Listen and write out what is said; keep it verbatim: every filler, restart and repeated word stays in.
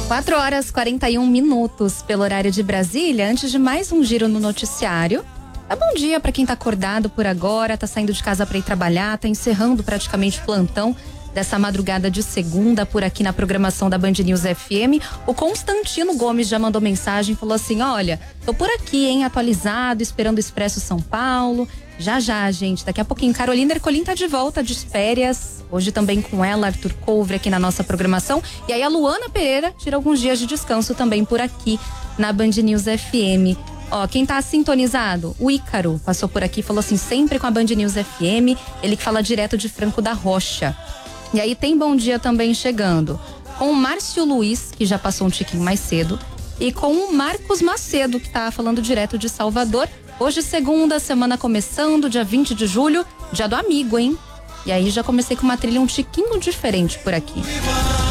quatro horas e quarenta e um minutos pelo horário de Brasília. Antes de mais um giro no noticiário. Tá bom dia para quem tá acordado por agora, tá saindo de casa para ir trabalhar, tá encerrando praticamente o plantão dessa madrugada de segunda por aqui na programação da Band News F M. O Constantino Gomes já mandou mensagem, falou assim: olha, tô por aqui, hein, atualizado, esperando o Expresso São Paulo. Já já, gente, daqui a pouquinho Carolina Ercolim tá de volta de férias, hoje também com ela, Arthur Couvre aqui na nossa programação, e aí a Luana Pereira tira alguns dias de descanso também por aqui na Band News F M. Ó, quem tá sintonizado, o Ícaro passou por aqui, falou assim, sempre com a Band News F M, ele que fala direto de Franco da Rocha. E aí tem bom dia também chegando com o Márcio Luiz, que já passou um tiquinho mais cedo, e com o Marcos Macedo, que tá falando direto de Salvador. Hoje, segunda, semana começando, dia vinte de julho, dia do amigo, hein? E aí já comecei com uma trilha um tiquinho diferente por aqui.